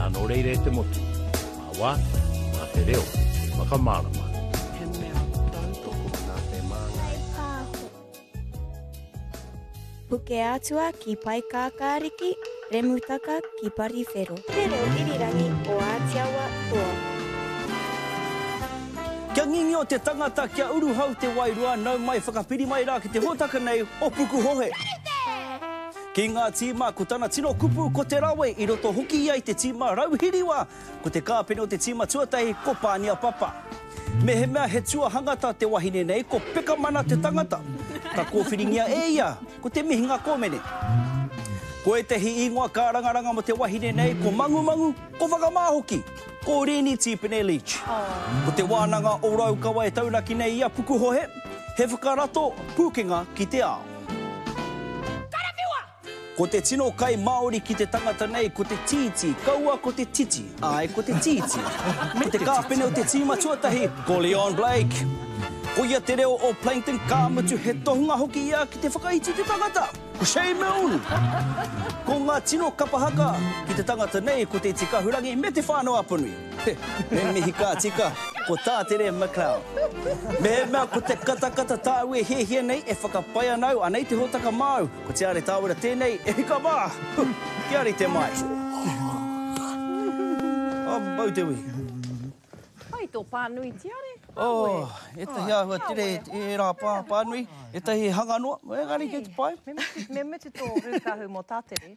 Nā reire te motu. Mā wā, mā te reo, whakamārama. He mea tautoko nā te māngai. Puke atua ki pai kākāriki, remutaka ki pariwhero. Te reo irirangi o Ātiawa toa. Kia ngingi o te tangata kia uruhau te wairua, nau mai whakapiri mai rā ki te hōtaka nei o Puku Hohe. Ki ngā tīma ko tana tino kupu ko te rawe i roto hoki ia i te tīma rauhiriwa ko te kāpene o te tīma tuatahi ko Pānia Papa. Me he mea he tua hangata te wahine nei ko peka mana te tangata. Ka kōwhiringia e ia ko te mihinga kōmene. Ko e te hi ingoa ka rangaranga mo te wahine nei ko mangu ko whakamāhoki. Ko Rini Tipene Leach. Ko te wānanga o Raukawa e taunaki nei ia Puku Hohe. He whakarato pūkenga ki te ao. Ko te tino kai Māori ki te tangata nei, ko te titi, kaua ko te titi, ai ko te titi. Ko te kāpene o te tīma tuatahi, ko Leon Blake. Ko ia te reo o Plankton Kāmutu he tohunga hoki ia ki te whakaiti te tangata, ko Shay Milne. Ko ngā tino kapahaka ki te tangata nei, ko te tika hurangi me te whānau apanui. Me mihi kā tika, ko tātere McLeod. Me mea ko te katakata tāu e hehia nei e whakapai anau anei te hōtaka māu. Ko te are tāwira tēnei e hika mā. Kia ari te mai. Mau te ui. Ai tō pānui te are. E tahi ahua tere e rā pānui. E tahi hanganoa. E gari ke te pai. Me mutu tō rūkahu mō tātere.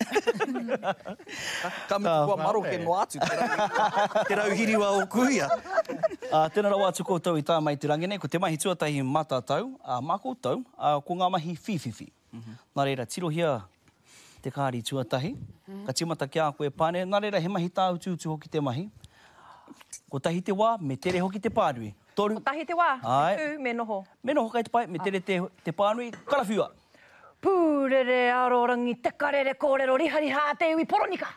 Ka mutu kua maro ke no atu te rauhiriwa o kuia. Tēnā rau atu koutou i tā mai te rangi nei, ko te mahi tuatahi mātātau, mā koutou, ko ngā mahi whiwhiwhi. Nā reira, tirohia te kāri tuatahi, ka timata ki a koe pāne, nā reira, he mahi tāu tūtu hoki te mahi. Ko tahi te wā, me tere hoki te pānui. Toru. Ko tahi te wā, Ai. tū me noho. Me noho kai te pai, me tere te pānui, karawhiua. Pūrere arorangi te karere kōrero rihariha te iwi poronika.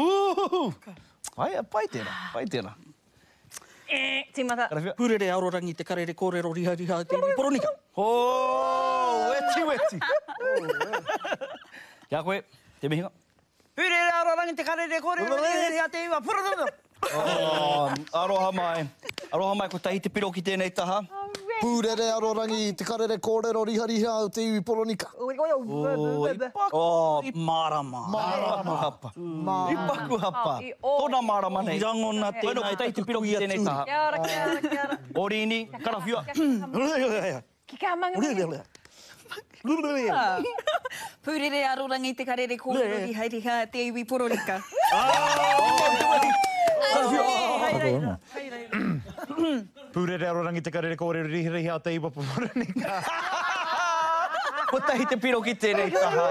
Pai tēnā. Tīmata. Karawhiua. Pūrere arorangi te karere kōrero rihariha te iwi poronika. Weti. Kia koe, te mihinga. Pūrere arorangi te karere kōrero rihariha te iwi poronika. Aroha mai, ko tahi te piro ki tēnei taha. Pūrere arorangi te karere kōrero rihariha o te iwi poronika. Marama. Hapa. I paku hapa. Tōna marama nei. I rangona Koe no, ko tahi te piro ki tēnei taha. Kia ora. Orini, karawhiua. Ki kā manga. Pūrere arorangi te karere kōrero rihariha te iwi poronika. Pūrere arorangi te karere kōrero rihariha te iwi poronika. Ko tahi te piro ki tēnei taha.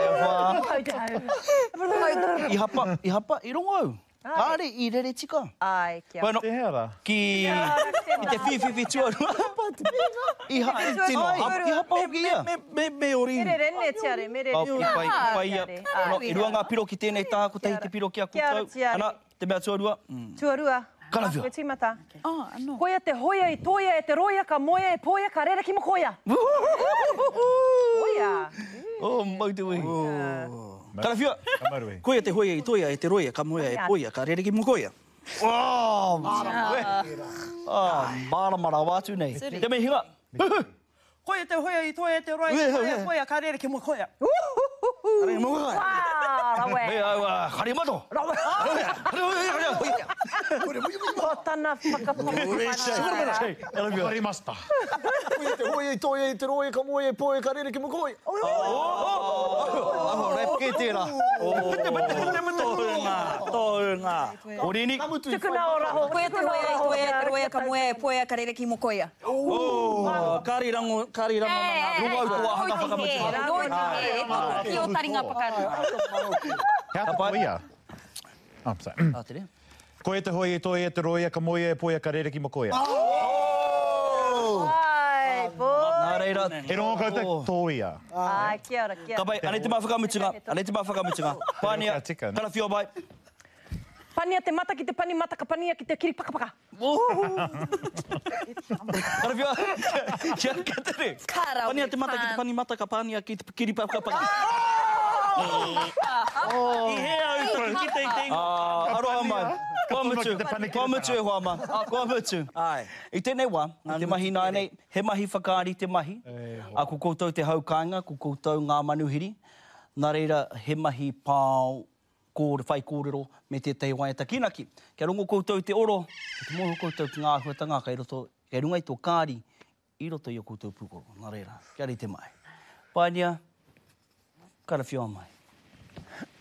I hapa, i rongo au. Kāre, i rere tika. Ai, kia ora. Te hea rā. Ki te whiwhiwhi tuarua. I hapa hoki ia. Me ori. Mere rene te are, mere rene. Pai ia. I rua ngā piro ki tēnei taha, ko tahi te piro ki a koutou. Ana, te mea tuarua. Tuarua. Karawhiua. Koe tīmata. Anō. Koia te hoia i toia e te roia ka moia e poia ka rera ki mo koia. Hoia. Mau te ui. Karawhiua. Kamarui. Koia te hoia i toia e te roia ka moia e poia ka rere ki mo koia. Māramara wātu nei. Te mihinga. Koia te hoia i toia e te roia e poia ka rere ki mo koia. Kare mo koia. Rawe. Hei au, harimato. Ko tana whakapono. Harimasta. Koia te hoia i toia i te roia ka moia e poia ka rere ki mo koia. Rep ke tērā. Tōunga. Orini. Tukuna o raho. Koe te hoia i toia te roia ka moe e poia ka rere ki mo koia. Kāri rango nanga. Runga au tua hanga whakamutu. Roi te ki o taringa pakaru. Hea te hoia. Sorry. Tere. Koe te hoia i toia e te roia ka moia e poia ka rere ki mo koia. Ai, po. Nā reira. E rongo kau te toia. Ai, kia ora, kia Ka pai, anei te mā whakamutunga. Pānia, karawhiua bai. Pania te mata ki te pani mata ka pania ki te kiri pakapaka. Karawhiua. Kia tere. Pania te mata ki te pani mata ka pania ki te kiri pakapaka. I hea utra. Aroha mai. Ko Kua mutu e hoa ma. Kua mutu. Ai. I tēnei wā, te mahi nā nei, he mahi whakaari te mahi. A ko koutou te haukāinga, ko koutou ngā manuhiri. Nā reira, he mahi pāo whai kōrero me te te wai takinaki. Kia rongo koutou te oro, te moho koutou ki ngā huatanga, kai runga i tō kāri, i roto i o koutou pūkoro. Nā reira, kia rei te mai. Pānia, karawhia mai.